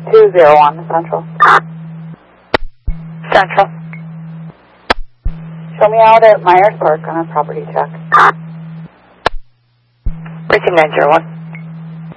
201 Central. Central. Show me out at Myers Park on a property check. Receiving 901.